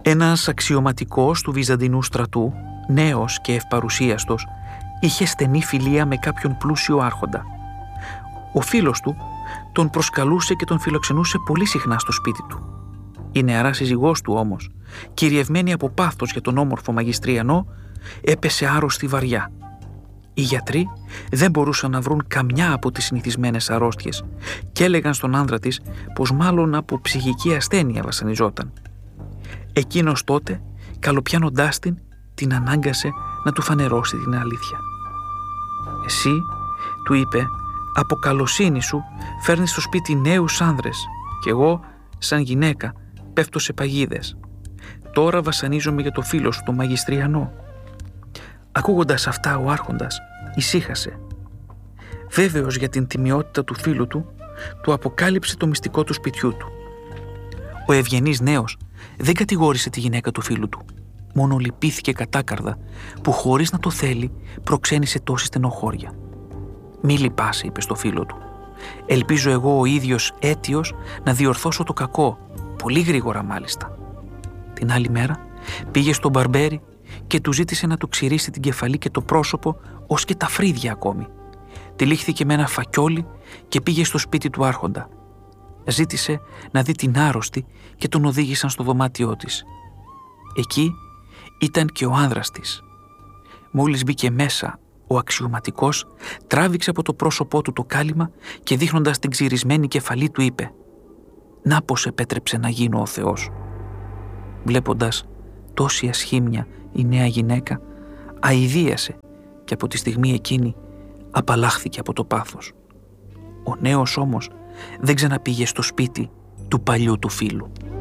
Ένας αξιωματικός του Βυζαντινού στρατού, νέος και ευπαρουσίαστος, είχε στενή φιλία με κάποιον πλούσιο άρχοντα. Ο φίλος του τον προσκαλούσε και τον φιλοξενούσε πολύ συχνά στο σπίτι του. Η νεαρά σύζυγός του όμως, κυριευμένη από πάθος για τον όμορφο Μαγιστριανό, έπεσε άρρωστη βαριά. Οι γιατροί δεν μπορούσαν να βρουν καμιά από τις συνηθισμένες αρρώστιες και έλεγαν στον άνδρα της πως μάλλον από ψυχική ασθένεια βασανιζόταν. Εκείνος τότε, καλοπιάνοντάς την ανάγκασε να του φανερώσει την αλήθεια. «Εσύ», του είπε, «από καλοσύνη σου φέρνεις στο σπίτι νέους άνδρες και εγώ, σαν γυναίκα, πέφτω σε παγίδες. Τώρα βασανίζομαι για το φίλο σου, τον Μαγιστριανό». Ακούγοντας αυτά, ο άρχοντας ησύχασε. Βέβαιος για την τιμιότητα του φίλου του αποκάλυψε το μυστικό του σπιτιού του. Ο ευγενής νέος δεν κατηγόρησε τη γυναίκα του φίλου του. Μόνο λυπήθηκε κατάκαρδα που χωρίς να το θέλει προξένησε τόση στενοχώρια. «Μη λυπάσαι», είπε στο φίλο του. «Ελπίζω εγώ ο ίδιος αίτιος να διορθώσω το κακό, πολύ γρήγορα μάλιστα». Την άλλη μέρα πήγε στον μπαρμπέρι και του ζήτησε να του ξυρίσει την κεφαλή και το πρόσωπο ως και τα φρύδια ακόμη. Τυλίχθηκε με ένα φακιόλι και πήγε στο σπίτι του άρχοντα. Ζήτησε να δει την άρρωστη και τον οδήγησαν στο δωμάτιό της. Εκεί ήταν και ο άνδρας της. Μόλις μπήκε μέσα, ο αξιωματικός τράβηξε από το πρόσωπό του το κάλυμα και δείχνοντας την ξυρισμένη κεφαλή του είπε «Να πως επέτρεψε να γίνω ο Θεός». Βλέποντας τόση ασχήμια η νέα γυναίκα, αηδίασε και από τη στιγμή εκείνη απαλλάχθηκε από το πάθος. Ο νέος όμως δεν ξαναπήγε στο σπίτι του παλιού του φίλου.